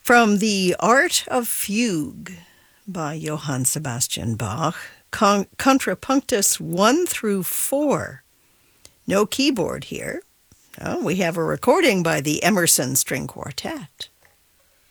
From the Art of Fugue by Johann Sebastian Bach, Contrapunctus 1 through 4. No keyboard here. Oh, we have a recording by the Emerson String Quartet.